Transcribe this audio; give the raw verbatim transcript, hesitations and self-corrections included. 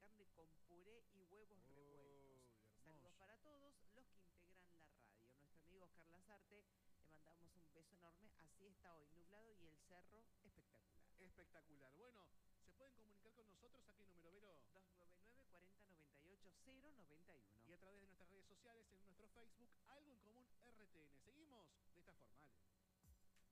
carne con puré y huevos Oh, revueltos. Saludos hermoso. para todos los que integran la radio. Nuestro amigo Oscar Lazarte, le mandamos un beso enorme. Así está hoy, nublado y el cerro espectacular. Espectacular. Bueno, ¿se pueden comunicar con nosotros? ¿A qué número, Vero? dos nueve nueve, cuarenta, noventa y ocho, cero noventa y uno. Y a través de nuestras redes sociales, en nuestro Facebook, algo en común.